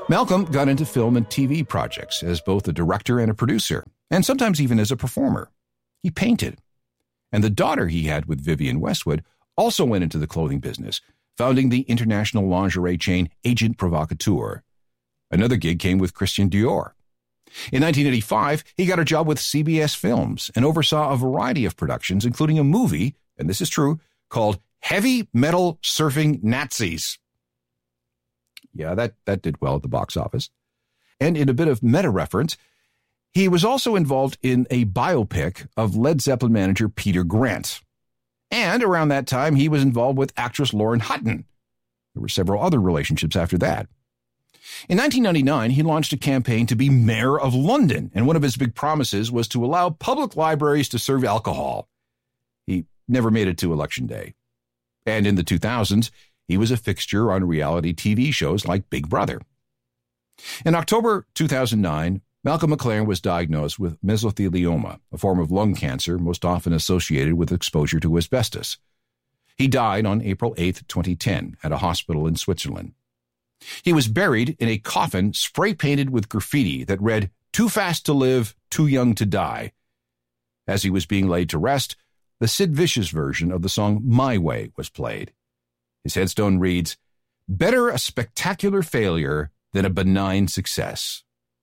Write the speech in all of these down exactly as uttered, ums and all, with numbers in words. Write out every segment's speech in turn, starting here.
Malcolm got into film and T V projects as both a director and a producer, and sometimes even as a performer. He painted. And the daughter he had with Vivienne Westwood also went into the clothing business, founding the international lingerie chain Agent Provocateur. Another gig came with Christian Dior. In nineteen eighty-five, he got a job with C B S Films and oversaw a variety of productions, including a movie, and this is true, called Heavy Metal Surfing Nazis. Yeah, that, that did well at the box office. And in a bit of meta-reference, he was also involved in a biopic of Led Zeppelin manager Peter Grant. And around that time, he was involved with actress Lauren Hutton. There were several other relationships after that. In nineteen ninety-nine, he launched a campaign to be mayor of London, and one of his big promises was to allow public libraries to serve alcohol. He never made it to Election Day. And in the two thousands, he was a fixture on reality T V shows like Big Brother. In October two thousand nine, Malcolm McLaren was diagnosed with mesothelioma, a form of lung cancer most often associated with exposure to asbestos. He died on April eighth, twenty ten, at a hospital in Switzerland. He was buried in a coffin spray-painted with graffiti that read, "Too fast to live, too young to die." As he was being laid to rest, the Sid Vicious version of the song My Way was played. His headstone reads, "Better a spectacular failure than a benign success."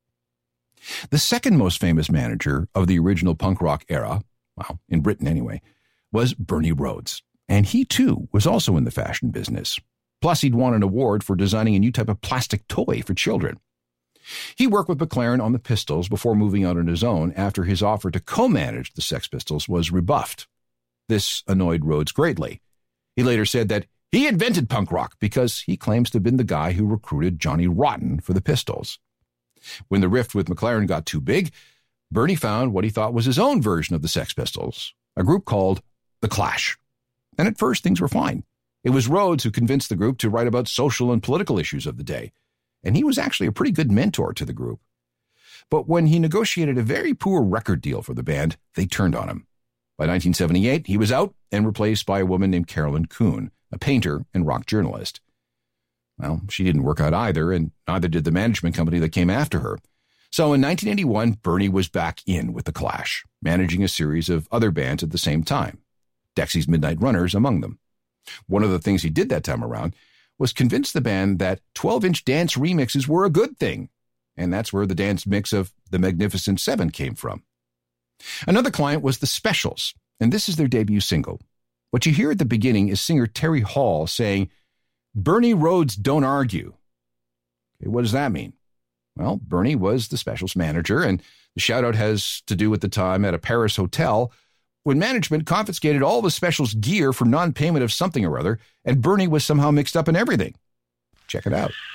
The second most famous manager of the original punk rock era, well, in Britain anyway, was Bernie Rhodes. And he, too, was also in the fashion business. Plus, he'd won an award for designing a new type of plastic toy for children. He worked with McLaren on the Pistols before moving out on his own after his offer to co-manage the Sex Pistols was rebuffed. This annoyed Rhodes greatly. He later said that he invented punk rock because he claims to have been the guy who recruited Johnny Rotten for the Pistols. When the rift with McLaren got too big, Bernie found what he thought was his own version of the Sex Pistols, a group called The Clash. And at first, things were fine. It was Rhodes who convinced the group to write about social and political issues of the day, and he was actually a pretty good mentor to the group. But when he negotiated a very poor record deal for the band, they turned on him. By nineteen seventy-eight, he was out and replaced by a woman named Carolyn Kuhn, a painter and rock journalist. Well, she didn't work out either, and neither did the management company that came after her. So in nineteen eighty-one, Bernie was back in with The Clash, managing a series of other bands at the same time, Dexy's Midnight Runners among them. One of the things he did that time around was convince the band that twelve-inch dance remixes were a good thing, and that's where the dance mix of The Magnificent Seven came from. Another client was The Specials, and this is their debut single. What you hear at the beginning is singer Terry Hall saying, "Bernie Rhodes don't argue." Okay, what does that mean? Well, Bernie was The Specials manager, and the shout-out has to do with the time at a Paris hotel when management confiscated all the Specials gear for non-payment of something or other, and Bernie was somehow mixed up in everything. Check it out.